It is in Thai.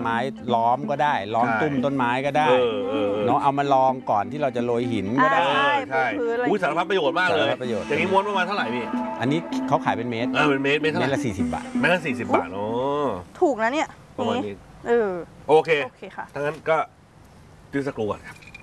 ไม้ล้อมก็ได้ล้อมตุ้มต้นไม้ก็ได้เนาะเอามาลองก่อนที่เราจะโรยหินก็ได้ใช่อุ้ยสารพัดประโยชน์มากเลยอย่างนี้ม้วนประมาณเท่าไหร่พี่อันนี้เขาขายเป็นเมตรเป็นเมตรเท่าไหร่ละ40 บาทเมตรละ40 บาทโอ้ถูกนะเนี่ยประมาณนี้โอเคค่ะถ้างั้นก็ดื้อสักครู่ก่อนครับ